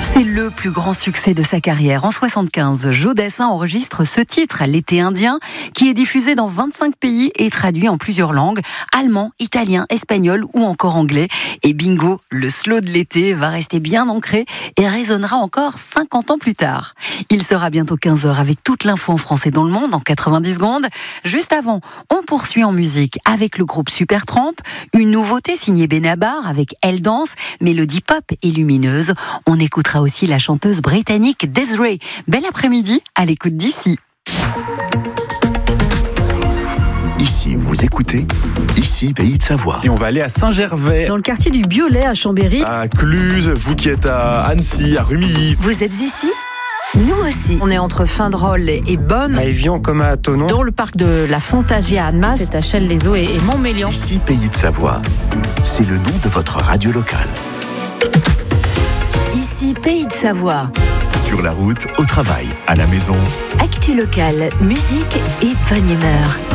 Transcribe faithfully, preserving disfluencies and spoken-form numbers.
C'est le plus grand succès de sa carrière. En soixante-quinze, Joe Dassin enregistre ce titre, L'été indien, qui est diffusé dans vingt-cinq pays et traduit en plusieurs langues, allemand, italien, espagnol ou encore anglais. Et bingo, le slow de l'été va rester bien ancré et résonnera encore cinquante ans plus tard. Il sera bientôt quinze heures avec toute l'info en français dans le monde en quatre-vingt-dix secondes. Juste avant, on poursuit en musique avec le groupe Supertramp, une nouveauté signée Benabar avec Elle danse, mélodie pop et lumineuse. On écoutera aussi la chanteuse britannique Des'ree. Bel après-midi à l'écoute d'Ici. Ici, vous écoutez Ici, Pays de Savoie. Et on va aller à Saint-Gervais. Dans le quartier du Biolay à Chambéry. À Cluse, vous qui êtes à Annecy, à Rumilly. Vous êtes ici ? Nous aussi. On est entre Findrol et Bonne. À Évian comme à Thonon. Dans le parc de la Fantasie à Annemasse. C'est à Chelles-les-Eaux et Montmélian. Ici, Pays de Savoie. C'est le nom de votre radio locale. Ici, Pays de Savoie. Sur la route, au travail, à la maison. Actu locale, musique et bonne humeur.